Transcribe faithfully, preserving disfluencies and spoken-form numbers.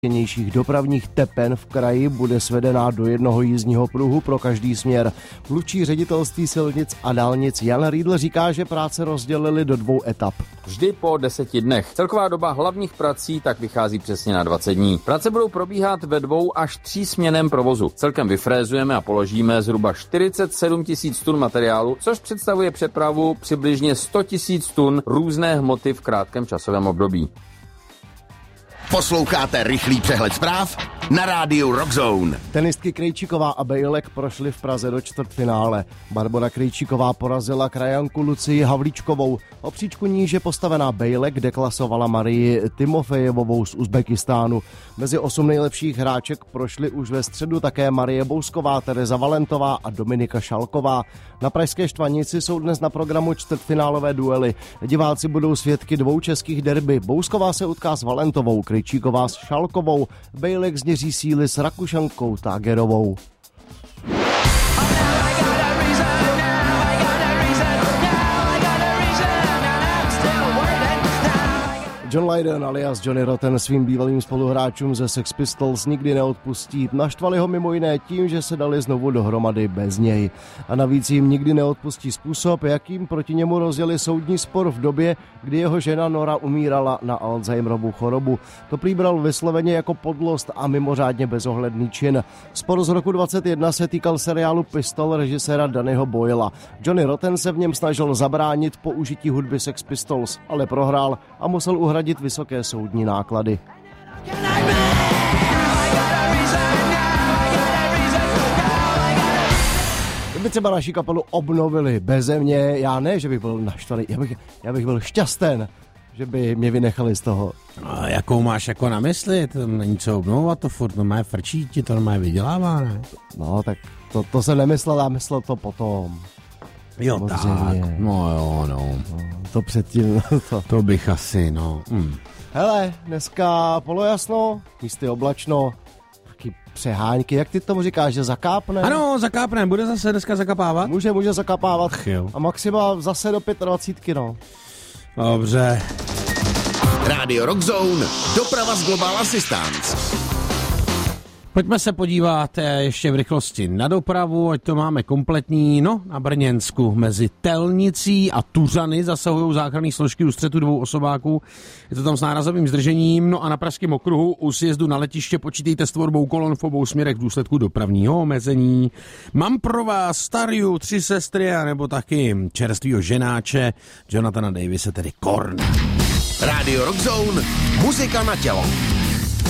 nejtěnějších dopravních tepen v kraji bude svedená do jednoho jízdního pruhu pro každý směr. Mluvčí ředitelství silnic a dálnic Jan Riedl říká, že práce rozdělili do dvou etap. Vždy po deseti dnech. Celková doba hlavních prací tak vychází přesně na dvacet dní. Práce budou probíhat ve dvou až tří směnném provozu. Celkem vyfrézujeme a položíme zhruba čtyřicet sedm tisíc tun materiálu, což představuje přepravu přibližně sto tisíc tun různé hmoty v krátkém časovém období. Posloucháte rychlý přehled zpráv na rádiu Rockzone. Tenistky Krejčíková a Bejlek prošly v Praze do čtvrtfinále. Barbora Krejčíková porazila krajanku Lucii Havlíčkovou. O příčku níže postavená Bejlek deklasovala Marii Timofejevovou z Uzbekistánu. Mezi osm nejlepších hráček prošly už ve středu také Marie Bousková, Tereza Valentová a Dominika Šalková. Na pražské Štvanici jsou dnes na programu čtvrtfinálové duely. Diváci budou svědky dvou českých derby. Bousková se utká s Valentovou, Krejčíková s Šalkovou, Bejlek změří síly s Rakušankou Tágerovou. John Lydon alias Johnny Rotten svým bývalým spoluhráčům ze Sex Pistols nikdy neodpustí. Naštvali ho mimo jiné tím, že se dali znovu dohromady bez něj. A navíc jim nikdy neodpustí způsob, jakým proti němu rozjeli soudní spor v době, kdy jeho žena Nora umírala na Alzheimerovu chorobu. To prý bral vysloveně jako podlost a mimořádně bezohledný čin. Spor z roku dvacet jedna se týkal seriálu Pistol režiséra Dannyho Boyla. Johnny Rotten se v něm snažil zabránit použití hudby Sex Pistols, ale prohrál a musel uhradit vysoké soudní náklady. Kdyby třeba naši kapelu obnovili beze mě, já ne, že bych byl naštvaný, já bych, já bych byl šťasten, že by mě vynechali z toho. A jakou máš jako na mysli? To není co obnovovat, to furt normálně frčí, ti to normálně vydělává, ne? No, tak to, to se nemyslel, já myslel to potom. Jo, samozřejmě. Tak, no jo, no. no. To předtím, to... To bych asi, no. Mm. Hele, dneska polojasno, místy oblačno, taky přehánky, jak ty tomu říkáš, že zakápne? Ano, zakápne, bude zase dneska zakapávat? Může, může zakapávat. Ach, jo. A maxima zase do dvacet pět, no. Dobře. Radio Rockzone, doprava z Global Assistance. Pojďme se podívat ještě v rychlosti na dopravu, ať to máme kompletní. No, na Brněnsku mezi Telnicí a Tuřany zasahují záchranné složky u střetu dvou osobáků. Je to tam s nárazovým zdržením. No a na pražském okruhu u sjezdu na letiště počítejte s tvorbou kolon v obou směrech v důsledku dopravního omezení. Mám pro vás Stariu, Tři sestry a nebo taky čerstvýho ženáče Jonathana Davise, tedy Korn. Radio Rockzone, muzika na tělo.